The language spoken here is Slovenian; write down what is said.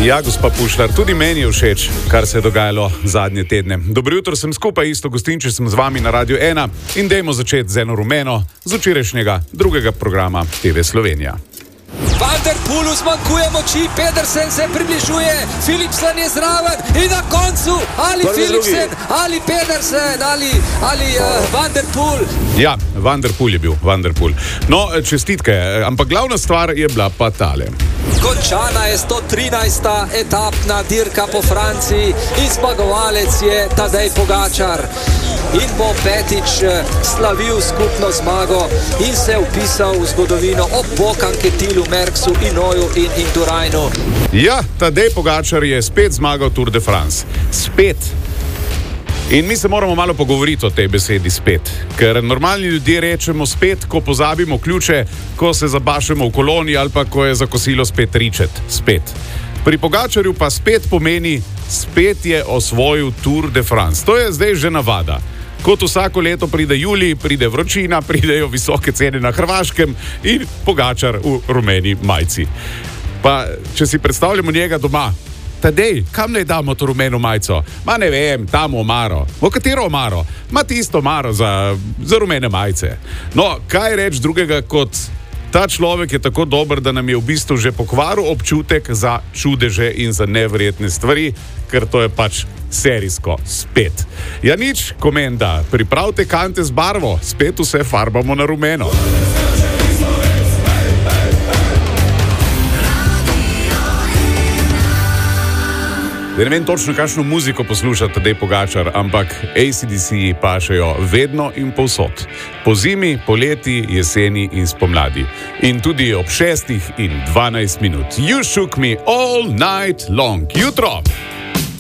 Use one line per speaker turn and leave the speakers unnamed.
Ja, gospa Pušlar, tudi meni je všeč, kar se je dogajalo zadnje tedne. Dobro jutro, sem skupaj, isto gostinče sem z vami na Radio 1 in dajmo začeti z eno rumeno z včerajšnjega drugega programa TV Slovenija.
Van der Poelu zmanjkuje moči, Pedersen se približuje, Philipsen je zraven in na koncu ali Philipsen, ali Pedersen, ali Van der Poel.
Ja, Van der Poel je bil, Van der Poel. No, čestitke, ampak glavna stvar je bila pa tale.
Končana je 113. etapna dirka po Franciji in zmagovalec je Tadej Pogačar. In bo petič slavil skupno zmago in se vpisal v zgodovino ob bok Anketilu, Merksu, Inoju in Indurainu.
Ja, Tadej Pogačar je spet zmagal Tour de France. Spet. In mi se moramo malo pogovoriti o tej besedi spet. Ker normalni ljudje rečemo spet, ko pozabimo ključe, ko se zabašemo v koloni ali pa ko je za kosilo spet ričet. Spet. Pri Pogačarju pa spet pomeni, spet je osvojil Tour de France. To je zdaj že navada. Kot vsako leto pride julij, pride vročina, pridejo visoke cene na Hrvaškem in Pogačar v rumeni majici. Pa, če si predstavljamo njega doma, Tadej, kam naj damo to rumeno majico? Ma ne vem, tam omaro. V katero omaro? Ma tisto omaro za rumene majice. No, kaj reč drugega kot ta človek je tako dober, da nam je v bistvu že pokvaril občutek za čudeže in za neverjetne stvari, ker to je pač serijsko spet. Ja nič, komenda, pripravite kante z barvo, spet vse farbamo na rumeno. Da ne vem točno, kakšno muziko posluša Tadej Pogačar, ampak AC/DC pašejo vedno in povsod. Po zimi, poleti, jeseni in spomladi. In tudi ob 6:12. You shook me all night long. Jutro!